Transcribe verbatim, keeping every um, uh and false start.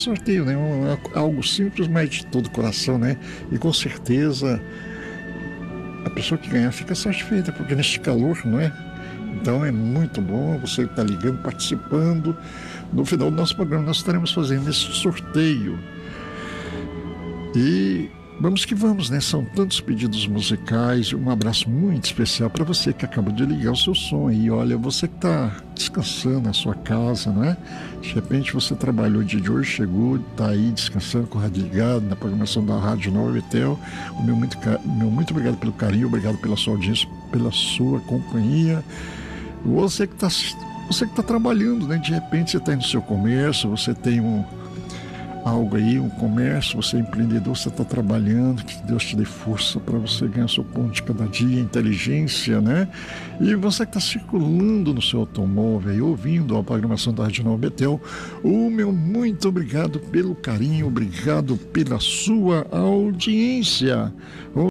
Sorteio, né? Um, é algo simples, mas de todo o coração, né? E com certeza a pessoa que ganhar fica satisfeita, porque neste calor, não é? Então é muito bom você estar ligando, participando. No final do nosso programa nós estaremos fazendo esse sorteio. E vamos que vamos, né? São tantos pedidos musicais. Um abraço muito especial para você que acabou de ligar o seu som aí. Olha, você que está descansando na sua casa, não é? De repente você trabalhou o dia de hoje, chegou, está aí descansando com o rádio ligado na programação da Rádio Nova Betel. O meu muito, meu muito obrigado pelo carinho, obrigado pela sua audiência, pela sua companhia. Você que está você que está trabalhando, né? De repente você está aí no seu comércio, você tem um algo aí, um comércio, você é empreendedor, você está trabalhando, que Deus te dê força para você ganhar seu pão de cada dia, inteligência, né? E você que está circulando no seu automóvel e ouvindo a programação da Rádio Nova Betel, o meu muito obrigado pelo carinho, obrigado pela sua audiência.